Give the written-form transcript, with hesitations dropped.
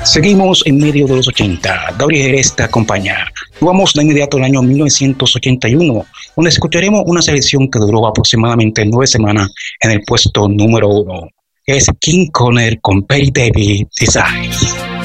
Seguimos en medio de los 80. Gabriel Jerez te acompaña. Vamos de inmediato al año 1981, donde escucharemos una selección que duró aproximadamente 9 semanas en el puesto número 1. Es King Conner con Perry David Desire.